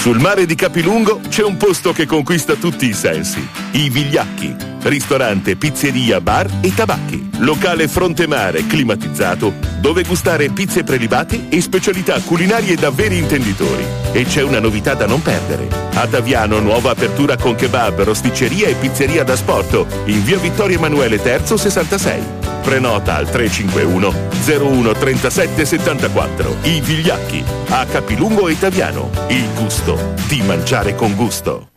Sul mare di Capilungo c'è un posto che conquista tutti i sensi. I Vigliacchi. Ristorante, pizzeria, bar e tabacchi. Locale fronte mare climatizzato dove gustare pizze prelibate e specialità culinarie da veri intenditori. E c'è una novità da non perdere. Ad Aviano nuova apertura con kebab, rosticceria e pizzeria da sport in via Vittorio Emanuele III 66. Prenota al 351 01 37 74. I Vigliacchi a Capilungo e Taviano. Il gusto di mangiare con gusto.